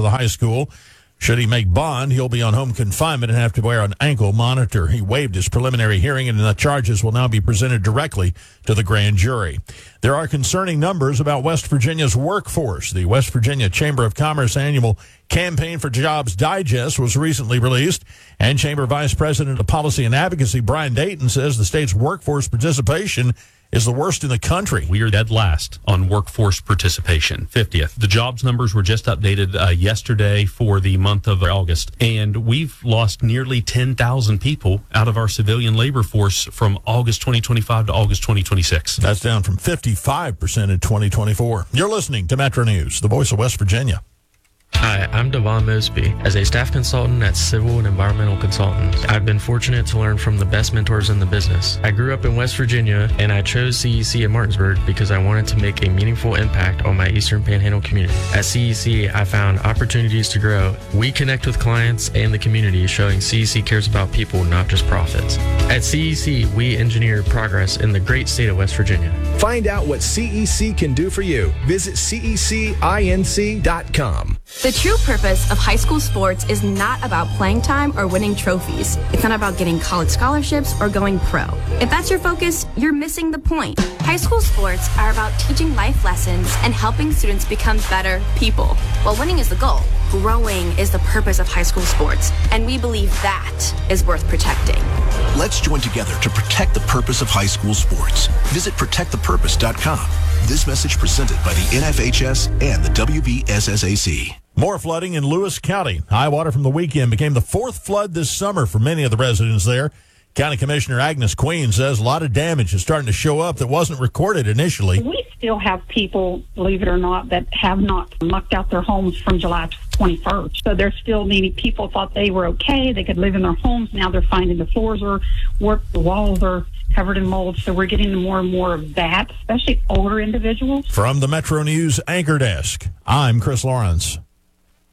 the high school. Should he make bond, he'll be on home confinement and have to wear an ankle monitor. He waived his preliminary hearing, and the charges will now be presented directly to the grand jury. There are concerning numbers about West Virginia's workforce. The West Virginia Chamber of Commerce annual Campaign for Jobs Digest was recently released, and Chamber Vice President of Policy and Advocacy Brian Dayton says the state's workforce participation is the worst in the country. We are dead last on workforce participation, 50th. The jobs numbers were just updated yesterday for the month of August, and we've lost nearly 10,000 people out of our civilian labor force from August 2025 to August 2026. That's down from 55% in 2024. You're listening to Metro News, the voice of West Virginia. Hi, I'm Devon Mosby. As a staff consultant at Civil and Environmental Consultants, I've been fortunate to learn from the best mentors in the business. I grew up in West Virginia, and I chose CEC at Martinsburg because I wanted to make a meaningful impact on my Eastern Panhandle community. At CEC, I found opportunities to grow. We connect with clients and the community, showing CEC cares about people, not just profits. At CEC, we engineer progress in the great state of West Virginia. Find out what CEC can do for you. Visit cecinc.com. The true purpose of high school sports is not about playing time or winning trophies. It's not about getting college scholarships or going pro. If that's your focus, you're missing the point. High school sports are about teaching life lessons and helping students become better people. While winning is the goal, growing is the purpose of high school sports, and we believe that is worth protecting. Let's join together to protect the purpose of high school sports. Visit protectthepurpose.com. This message presented by the NFHS and the WVSSAC. More flooding in Lewis County. High water from the weekend became the fourth flood this summer for many of the residents there. County Commissioner Agnes Queen says a lot of damage is starting to show up that wasn't recorded initially. We still have people, believe it or not, that have not mucked out their homes from July 21st. So there's still many people thought they were okay. They could live in their homes. Now they're finding the floors are warped, the walls are covered in mold. So we're getting more and more of that, especially older individuals. From the Metro News Anchor Desk, I'm Chris Lawrence.